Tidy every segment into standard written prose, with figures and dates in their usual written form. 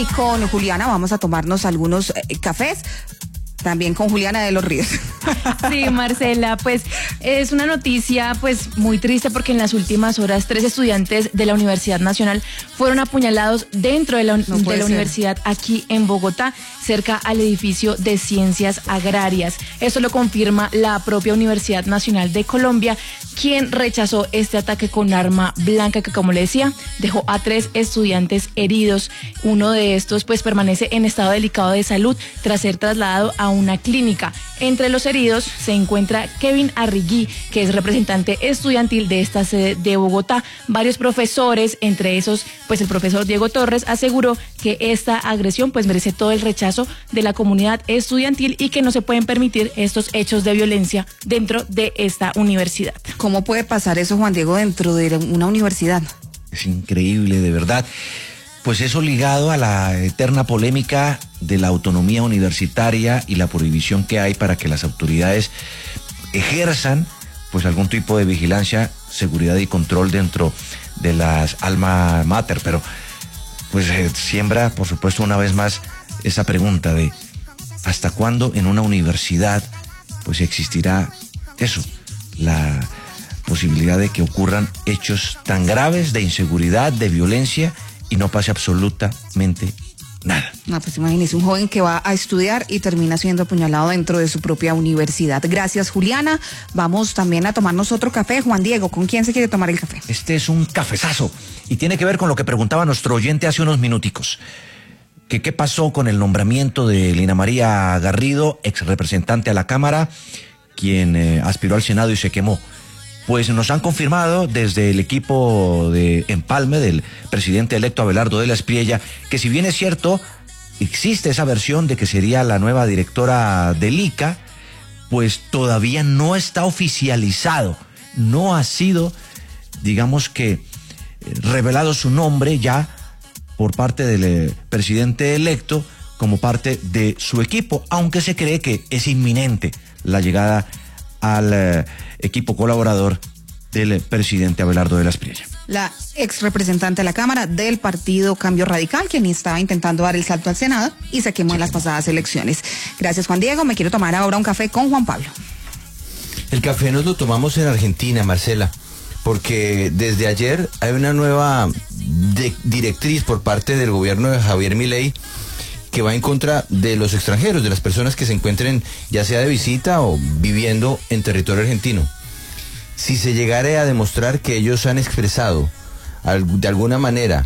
Y con Juliana vamos a tomarnos algunos cafés. También con Juliana de los Ríos. Sí, Marcela, pues es una noticia pues muy triste porque en las últimas horas 3 estudiantes de la Universidad Nacional fueron apuñalados dentro de la universidad aquí en Bogotá, cerca al edificio de Ciencias Agrarias. Esto lo confirma la propia Universidad Nacional de Colombia, quien rechazó este ataque con arma blanca que, como le decía, dejó a 3 estudiantes heridos. Uno de estos pues permanece en estado delicado de salud tras ser trasladado a una clínica. Entre los heridos se encuentra Kevin Arrigui, que es representante estudiantil de esta sede de Bogotá. Varios profesores, entre esos pues el profesor Diego Torres, aseguró que esta agresión pues merece todo el rechazo de la comunidad estudiantil y que no se pueden permitir estos hechos de violencia dentro de esta universidad. ¿Cómo puede pasar eso, Juan Diego, dentro de una universidad? Es increíble, de verdad. Pues eso ligado a la eterna polémica de la autonomía universitaria y la prohibición que hay para que las autoridades ejerzan pues algún tipo de vigilancia, seguridad y control dentro de las alma mater. Pero pues siembra, por supuesto, una vez más esa pregunta de ¿hasta cuándo en una universidad pues existirá eso? La posibilidad de que ocurran hechos tan graves de inseguridad, de violencia, y no pase absolutamente nada. No, pues imagínese, un joven que va a estudiar y termina siendo apuñalado dentro de su propia universidad. Gracias, Juliana. Vamos también a tomarnos otro café. Juan Diego, ¿con quién se quiere tomar el café? Este es un cafezazo y tiene que ver con lo que preguntaba nuestro oyente hace unos minuticos. ¿Qué pasó con el nombramiento de Lina María Garrido, ex representante a la Cámara, quien aspiró al Senado y se quemó? Pues nos han confirmado desde el equipo de empalme del presidente electo Abelardo de la Espriella que, si bien es cierto, existe esa versión de que sería la nueva directora del ICA, pues todavía no está oficializado, no ha sido, digamos que, revelado su nombre ya por parte del presidente electo como parte de su equipo, aunque se cree que es inminente la llegada al equipo colaborador del presidente Abelardo de la Espriella. La ex representante de la Cámara del partido Cambio Radical, quien estaba intentando dar el salto al Senado y se quemó en las pasadas elecciones. Gracias, Juan Diego. Me quiero tomar ahora un café con Juan Pablo. El café nos lo tomamos en Argentina, Marcela, porque desde ayer hay una nueva directriz por parte del gobierno de Javier Milei que va en contra de los extranjeros, de las personas que se encuentren ya sea de visita o viviendo en territorio argentino. Si se llegara a demostrar que ellos han expresado de alguna manera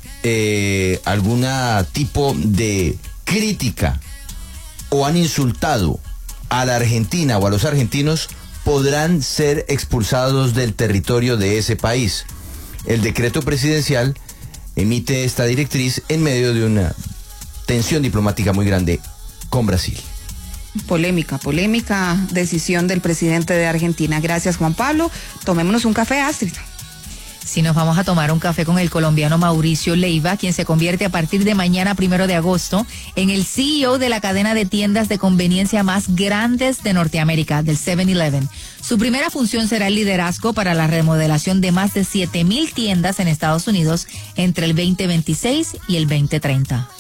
algún tipo de crítica o han insultado a la Argentina o a los argentinos, podrán ser expulsados del territorio de ese país. El decreto presidencial emite esta directriz en medio de una tensión diplomática muy grande con Brasil. Polémica decisión del presidente de Argentina. Gracias, Juan Pablo. Tomémonos un café, Astrid. Sí, nos vamos a tomar un café con el colombiano Mauricio Leiva, quien se convierte a partir de mañana, 1 de agosto, en el CEO de la cadena de tiendas de conveniencia más grandes de Norteamérica, del 7-Eleven. Su primera función será el liderazgo para la remodelación de más de 7,000 tiendas en Estados Unidos entre el 2026 y el 2030.